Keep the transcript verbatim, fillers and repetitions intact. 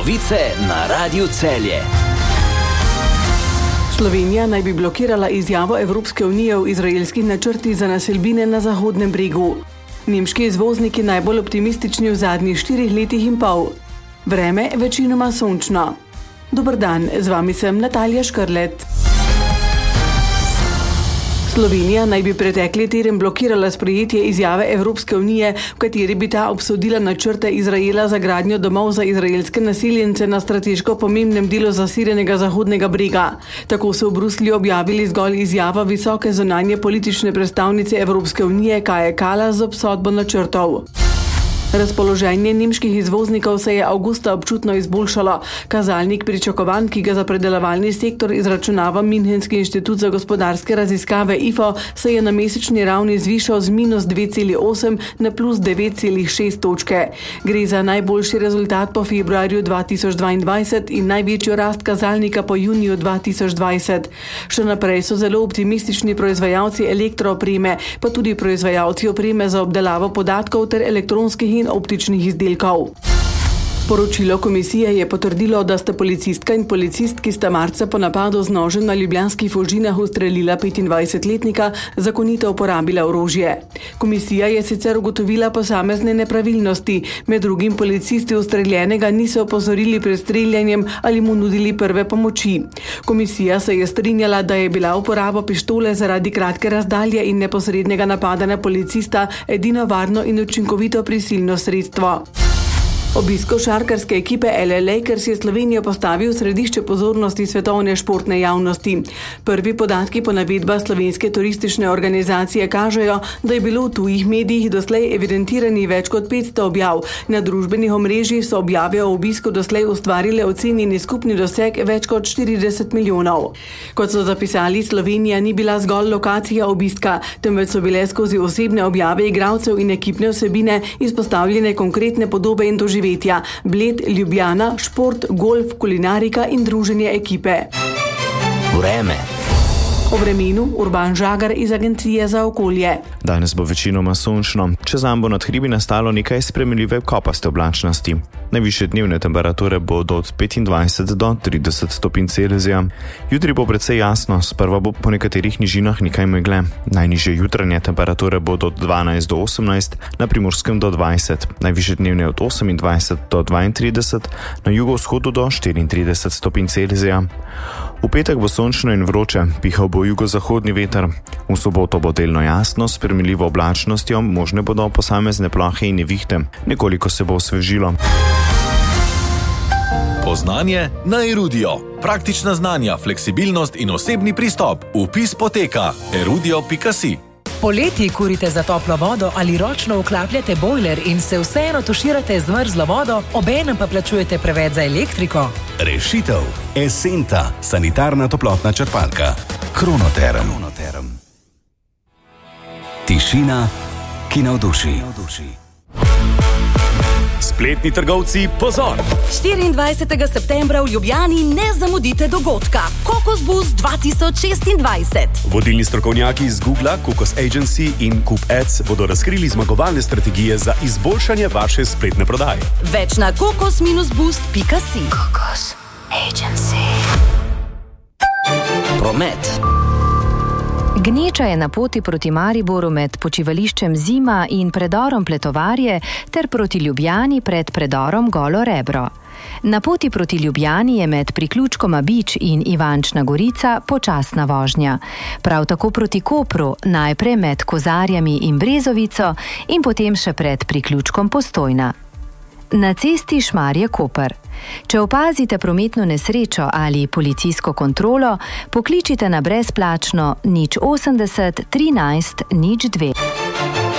Novice na Radiu Celje. Slovenija naj bi blokirala izjavo Evropske unije o izraelskih načrtih za naselbine na Zahodnem bregu. Nemški izvozniki najbolj optimistični v zadnjih štirih letih in pol. Vreme večinoma sončno. Dober dan, z vami sem Natalija Škrlet. Slovenija naj bi pretekli teden blokirala sprejetje izjave Evropske unije, v kateri bi ta obsodila načrte Izraela za gradnjo domov za izraelske naseljence na strateško pomembnem delu zasedenega Zahodnega brega. Tako so v Bruslju objavili zgolj izjavo visoke zunanje politične predstavnice Evropske unije Kaje Kallas z obsodbo načrtov. Razpoloženje nemških izvoznikov se je avgusta občutno izboljšalo. Kazalnik pričakovanj, ki ga za predelovalni sektor izračunava Münchenski inštitut za gospodarske raziskave I F O, se je na mesečni ravni zvišal z minus dve celi osem na plus devet celi šest točke. Gre za najboljši rezultat po februarju dva tisoč dvaindvajset in največjo rast kazalnika po juniju dva tisoč dvajset. Še naprej so zelo optimistični proizvajalci elektroopreme, pa tudi proizvajalci opreme za obdelavo podatkov ter elektronskih in optičnih izdelkov. Poročilo komisije je potrdilo, da sta policistka in policist, ki sta marca po napadu z nožem na ljubljanskih Fužinah ustrelila petindvajsetletnika, zakonito uporabila orožje. Komisija je sicer ugotovila posamezne nepravilnosti, med drugim policisti ustreljenega niso opozorili pred streljanjem ali mu nudili prve pomoči. Komisija se je strinjala, da je bila uporaba pištole zaradi kratke razdalje in neposrednega napada na policista edino varno in učinkovito prisilno sredstvo. Obisk košarkarske ekipe L A Lakers je Slovenijo postavil v središče pozornosti svetovne športne javnosti. Prvi podatki po navedbah slovenske turistične organizacije kažejo, da je bilo v tujih medijih doslej evidentirani več kot petsto objav. Na družbenih omrežjih so objave o obisku doslej ustvarile ocenjeni skupni doseg več kot štirideset milijonov. Kot so zapisali, Slovenija ni bila zgolj lokacija obiska, temveč so bile skozi osebne objave igralcev in ekipne vsebine izpostavljene konkretne podobe in doživetja. Bled, Ljubljana, šport, golf, kulinarika in druženje ekipe. Vreme. O vremenu Urban Žagar iz Agencije za okolje. Danes bo večinoma sončno, čez dan bo nad hribi nastalo nekaj spremenljive kopaste oblačnosti. Najvišje dnevne temperature bodo od petindvajset do trideset stopinj Celzija. Jutri bo precej jasno, sprva bo po nekaterih nižinah nekaj megle. Najnižje jutranje temperature bodo od dvanajst do osemnajst, na Primorskem do dvajset, najvišje dnevne od osemindvajset do dvaintrideset, na jugovzhodu do štiriintrideset stopinj Celzija. V petek bo sončno in vroče, pihal bo jugozahodni veter. V soboto bo delno jasno, s spremenljivo oblačnostjo, možne bodo posamezne plohe in nevihte. Nekoliko se bo osvežilo. Poznanje na Erudio. Praktična znanja, fleksibilnost in osebni pristop. Vpis poteka erudio pika si. Poleti kurite za toplo vodo ali ročno vklapljate bojler in se vseeno tuširate z mrzlo vodo, obenem pa plačujete preveč za elektriko? Rešitev. Esenta, sanitarna toplotna črpalka. Kronoterm. Tišina, ki navduši. Spletni trgovci, pozor! štiriindvajsetega septembra v Ljubljani ne zamudite dogodka Kokos Bus dva tisoč šestindvajset. Vodilni strokovnjaki iz Googla, Kokos Agency in Coop Ads bodo razkrili zmagovalne strategije za izboljšanje vaše spletne prodaje. Več na kokos boost pika si. Kokos Agency. Promet. Gneča je na poti proti Mariboru med počivališčem Zima in predorom Pletovarje ter proti Ljubljani pred predorom Golo Rebro. Na poti proti Ljubljani je med priključkoma Bič in Ivančna Gorica počasna vožnja. Prav tako proti Kopru, najprej med Kozarjami in Brezovico in potem še pred priključkom Postojna. Na cesti Šmarje-Koper. Če opazite prometno nesrečo ali policijsko kontrolo, pokličite na brezplačno nič osemdeset trinajst nič dve.